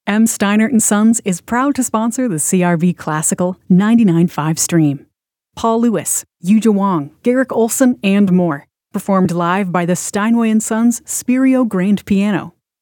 M. Steiner and Sons is proud to sponsor the CRV Classical 99.5 stream. Paul Lewis, Yuja Wong, Garrick Olson, and more. Performed live by the Steinway & Sons Spirio Grand Piano.